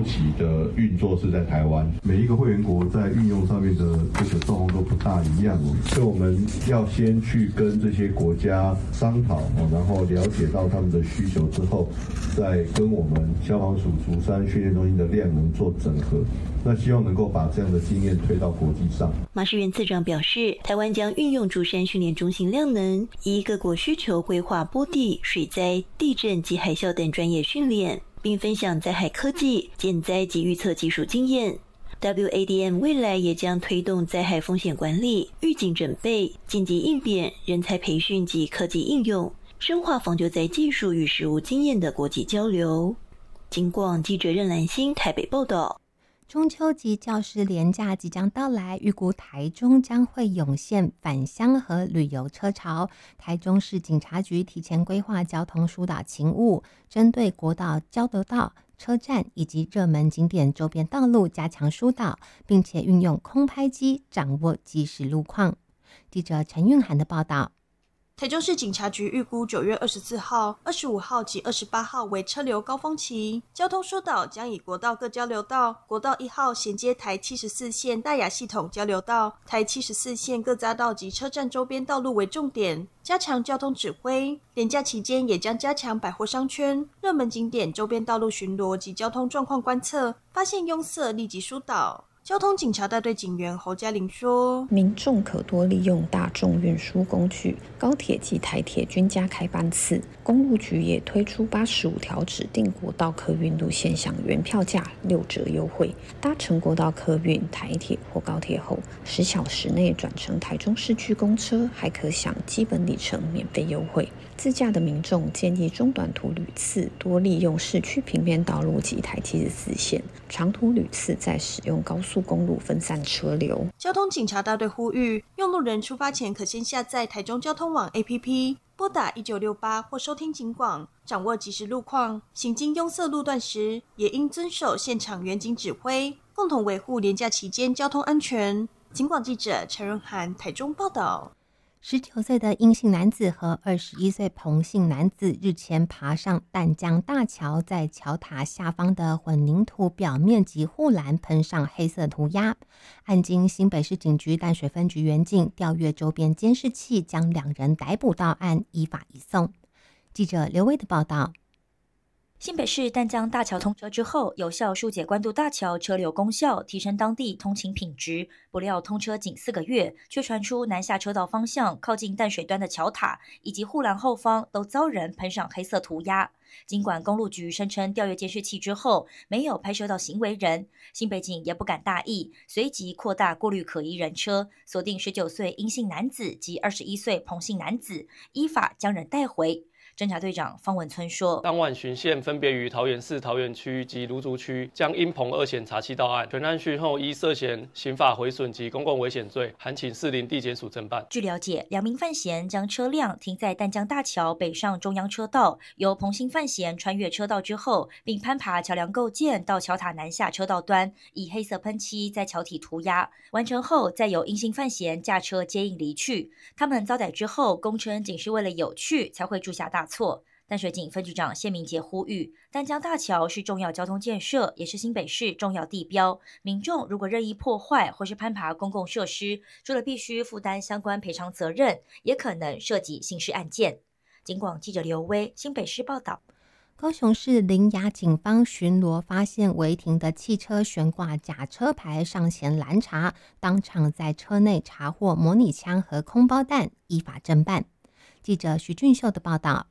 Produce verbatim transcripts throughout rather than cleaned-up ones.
期的运作是在台湾，每一个会员国在运用上面的这个状况都不大一样哦，所以我们要先去跟这些国家商讨哦，然后了解到他们的需求之后，再跟我们消防署竹山训练中心的量能做整合。那希望能够把这样的经验推到国际上。 马士元次长表示，台湾将运用竹山训练中心量能，依各国需求规划波地、水灾、地震及海啸等专业训练，并分享灾害科技、减灾及预测技术经验。W A D M 未来也将推动灾害风险管理、预警准备、紧急应变、人才培训及科技应用，深化防救灾技术与实务经验的国际交流。警广记者任兰心台北报道。 中秋及教师连假即将到来，预估台中将会涌现返乡和旅游车潮。台中市警察局提前规划交通疏导勤务，针对国道、交流道、车站以及热门景点周边道路加强疏导，并且运用空拍机掌握即时路况。记者陈韵涵的报道。 台中市警察局预估九月二十四号、二十五号及二十八号为车流高峰期，交通疏导将以国道各交流道、国道一号衔接台七十四线大雅系统交流道、台七十四线各匝道及车站周边道路为重点，加强交通指挥。连假期间也将加强百货商圈、热门景点周边道路巡逻及交通状况观测，发现拥塞立即疏导。交通警察大队警员侯嘉玲说， 民众可多利用大众运输工具，高铁及台铁均加开班次，公路局也推出八十五条指定国道客运路线享原票价六折优惠，搭乘国道客运、台铁或高铁后，十小时内转乘台中市区公车，还可享基本里程免费优惠。自驾的民众建议中短途旅次多利用市区平面道路及台七十四线，长途旅次再使用高速公路分散车流。 交通警察大队呼吁，用路人出发前可先下载台中交通网 A P P， 拨打一九六八或收听警广，掌握即时路况。行经拥塞路段时，也应遵守现场远景指挥，共同维护连假期间交通安全。警广记者陈润涵台中报道。 十九岁的阴性男子和二十一岁彭姓男子日前爬上淡江大桥，在桥塔下方的混凝土表面及护栏喷上黑色涂鸦。案经新北市警局淡水分局员警调阅周边监视器，将两人逮捕到案，依法移送。记者刘威的报道。 新北市淡江大桥通车之后，有效疏解关渡大桥车流功效，提升当地通勤品质。不料通车仅四个月，却传出南下车道方向靠近淡水端的桥塔以及护栏后方都遭人喷上黑色涂鸦。尽管公路局声称调阅监视器之后没有拍摄到行为人，新北警也不敢大意，随即扩大过滤可疑人车，锁定十九岁阴性男子及二十一岁彭姓男子，依法将人带回。侦查队长方文村说， 当晚巡线分别于桃园市桃园区及芦竹区，将因彭二嫌查缉到案。全案讯后，依涉嫌刑法毁损及公共危险罪，函请士林地检署侦办。 据了解，两名犯嫌将车辆停在淡江大桥北上中央车道，由彭姓犯嫌穿越车道之后，并攀爬桥梁构件到桥塔南下车道端，以黑色喷漆在桥体涂鸦。完成后，再由阴性犯嫌驾车接应离去。他们遭逮之后，供称仅是为了有趣才会铸下大错。淡水警分局长谢明杰呼吁，淡江大桥是重要交通建设，也是新北市重要地标。民众如果任意破坏或是攀爬公共设施，除了必须负担相关赔偿责任，也可能涉及刑事案件。警广记者刘威，新北市报道。 高雄市苓雅警方巡逻发现违停的汽车悬挂假车牌，上前拦查，当场在车内查获模拟枪和空包弹，依法侦办。记者徐俊秀的报道。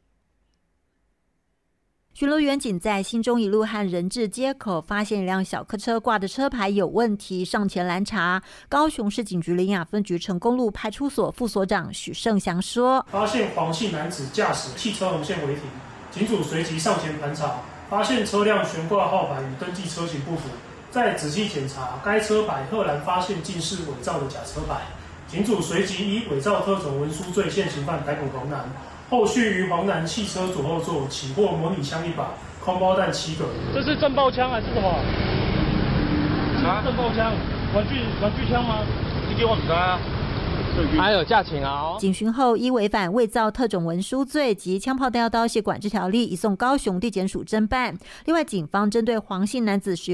巡逻员仅在新中一路和仁智街口发现一辆小客车挂的车牌有问题，上前拦查。高雄市警局苓雅分局成功路派出所副所长许胜祥说， 发现黄姓男子驾驶汽车红线违停，警组随即上前盘查，发现车辆悬挂号牌与登记车型不符，再仔细检查该车牌，赫然发现竟是伪造的假车牌。警组随即依伪造特种文书罪现行犯逮捕黄男。后续于黄南汽车左后座起获模拟枪一把，空包弹七个。这是震爆枪还是什么？啊，震爆枪，玩具玩具枪吗？你给我们啊。 还有驾请啊！ 警巡后依违反伪造特种文书罪及枪炮弹药刀械管制条例，移送高雄地检署侦办。另外，警方针对黄姓男子使用